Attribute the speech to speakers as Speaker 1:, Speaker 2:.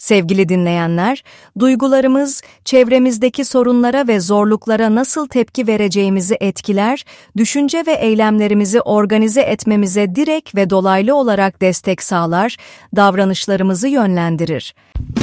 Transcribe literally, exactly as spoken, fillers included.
Speaker 1: Sevgili dinleyenler, duygularımız, çevremizdeki sorunlara ve zorluklara nasıl tepki vereceğimizi etkiler, düşünce ve eylemlerimizi organize etmemize direkt ve dolaylı olarak destek sağlar, davranışlarımızı yönlendirir.